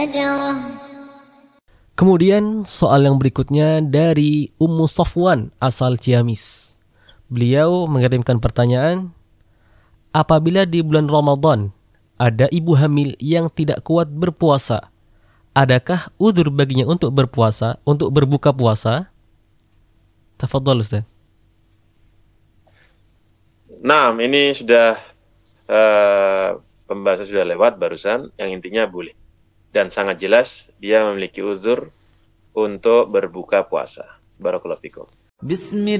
Kemudian soal yang berikutnya dari Ummu Sofwan asal Ciamis. Beliau mengirimkan pertanyaan, apabila di bulan Ramadan ada ibu hamil yang tidak kuat berpuasa, adakah udzur baginya untuk berpuasa, untuk berbuka puasa? Tafadhol Ustaz. Nah, ini sudah pembahasan sudah lewat barusan, yang intinya boleh. Dan sangat jelas dia memiliki uzur untuk berbuka puasa. Barakallahu fikum.